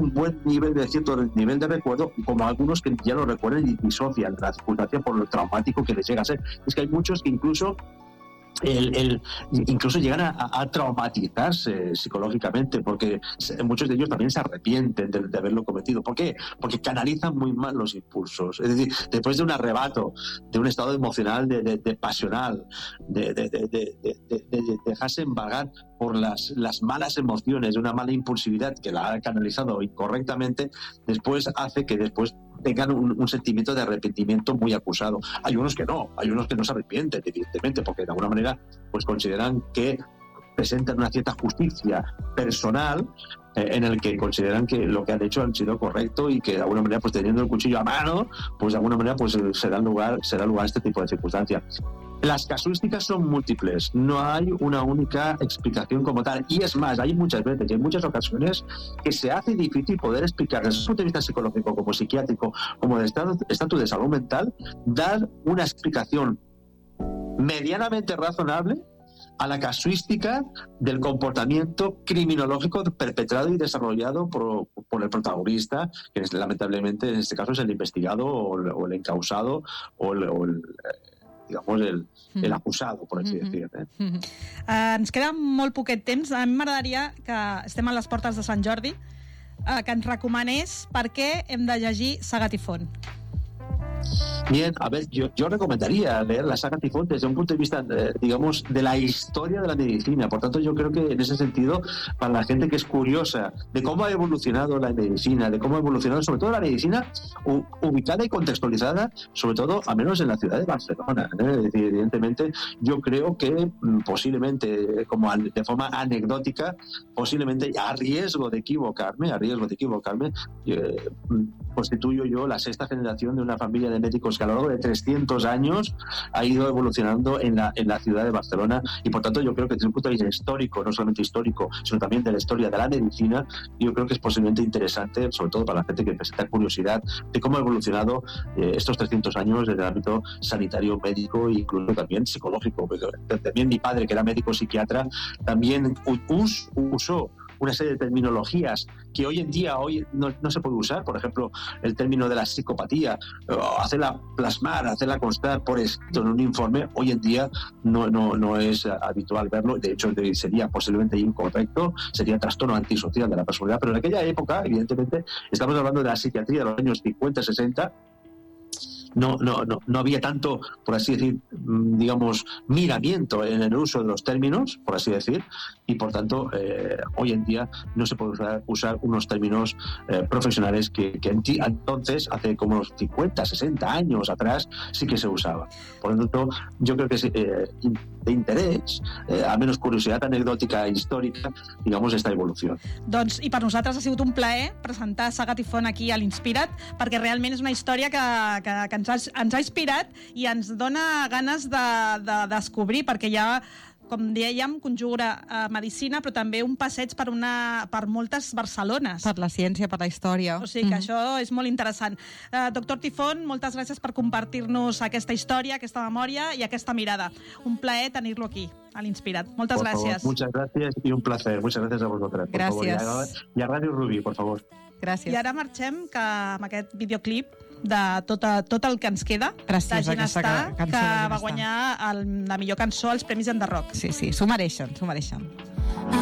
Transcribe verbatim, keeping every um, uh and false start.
un buen nivel de cierto nivel de recuerdo, como algunos que ya lo recuerdan y disocian la circunstancia por lo traumático que les llega a ser. Es que hay muchos que incluso El, el, incluso llegan a, a traumatizarse psicológicamente, porque muchos de ellos también se arrepienten de, de haberlo cometido. ¿Por qué? Porque canalizan muy mal los impulsos. Es decir, después de un arrebato, de un estado emocional de, de, de pasional, de, de, de, de, de, de, de dejarse embargar por las, las malas emociones, de una mala impulsividad que la ha canalizado incorrectamente, después hace que después tengan un, un sentimiento de arrepentimiento muy acusado. Hay unos que no, hay unos que no se arrepienten, evidentemente, porque de alguna manera pues consideran que presentan una cierta justicia personal eh, en el que consideran que lo que han hecho han sido correcto y que de alguna manera, pues teniendo el cuchillo a mano, pues de alguna manera pues se da lugar, se da lugar a este tipo de circunstancias. Las casuísticas son múltiples, no hay una única explicación como tal. Y es más, hay muchas veces y en muchas ocasiones que se hace difícil poder explicar desde el punto de vista psicológico, como psiquiátrico, como de estatus de salud mental, dar una explicación medianamente razonable a la casuística del comportamiento criminológico perpetrado y desarrollado por, por el protagonista, que es, lamentablemente en este caso es el investigado o el, o el encausado o el, o el digamos, el, el acusado, por així mm-hmm. dir. Eh? Mm-hmm. Uh, ens queda molt poquet temps. A mi m'agradaria, que estem a les portes de Sant Jordi, uh, que ens recomanés per què hem de llegir Saga Tifón. Bien, a ver, yo, yo recomendaría leer la saga Tifón desde un punto de vista, eh, digamos, de la historia de la medicina. Por tanto, yo creo que en ese sentido, para la gente que es curiosa de cómo ha evolucionado la medicina, de cómo ha evolucionado sobre todo la medicina u, ubicada y contextualizada, sobre todo, al menos en la ciudad de Barcelona. ¿eh? Es decir, evidentemente, yo creo que mm, posiblemente, como an, de forma anecdótica, posiblemente a riesgo de equivocarme, a riesgo de equivocarme, eh, constituyo yo la sexta generación de una familia de médicos que a lo largo de trescientos años ha ido evolucionando en la, en la ciudad de Barcelona, y por tanto yo creo que desde un punto de vista histórico, no solamente histórico, sino también de la historia de la medicina, yo creo que es posiblemente interesante, sobre todo para la gente que presenta curiosidad de cómo ha evolucionado eh, estos trescientos años en el ámbito sanitario, médico e incluso también psicológico. También mi padre, que era médico psiquiatra, también us, usó una serie de terminologías que hoy en día hoy no, no se puede usar. Por ejemplo, el término de la psicopatía, hacerla plasmar, hacerla constar por escrito en un informe, hoy en día no, no, no es habitual verlo. De hecho, sería posiblemente incorrecto, sería trastorno antisocial de la personalidad. Pero en aquella época, evidentemente, estamos hablando de la psiquiatría de los años cincuenta, sesenta, No, no, no, no había tanto, por así decir, digamos, miramiento en el uso de los términos, por así decir, y por tanto, eh, hoy en día no se puede usar, usar unos términos eh, profesionales que, que entonces, hace como unos cincuenta, sesenta años atrás, sí que se usaba. Por lo tanto, yo creo que es eh, de interés, eh, al menos curiosidad anecdòtica e històrica, digamos, esta evolució. Doncs, i per nosaltres ha sigut un plaer presentar Saga Tifón aquí a l'Inspirat, perquè realment és una història que, que, que ens ha, ens ha inspirat i ens dona ganes de, de descobrir, perquè hi ha, com dèiem, conjuga eh, medicina, però també un passeig per, una, per moltes Barcelones. Per la ciència, per la història. O sigui que mm. això és molt interessant. Uh, doctor Tifón, moltes gràcies per compartir-nos aquesta història, aquesta memòria i aquesta mirada. Un plaer tenir-lo aquí, a l'Inspirat. Moltes por gràcies. Favor, muchas gracias y un placer. Muchas gracias a vosotras. Por Gràcies. Favor. Y a Radio Rubí, por favor. Gràcies. I ara marxem que amb aquest videoclip de tot, a, tot el que ens queda, Preciós, de Ginestar, aquesta cançó que de va Ginestar. guanyar el, la millor cançó als Premis Enderrock. Sí, sí, s'ho mereixen, s'ho mereixen.